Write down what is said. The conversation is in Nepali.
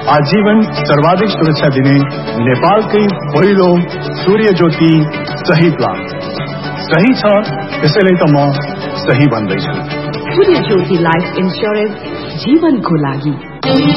आजीवन सर्वाधिक सुरक्षा दिने नेपालकै पहिलो सूर्य ज्योति सही प्लान सही छ, त्यसैले त म सही भन्दैछु। सूर्य ज्योति लाइफ इन्स्योरेन्स जीवनको लागि।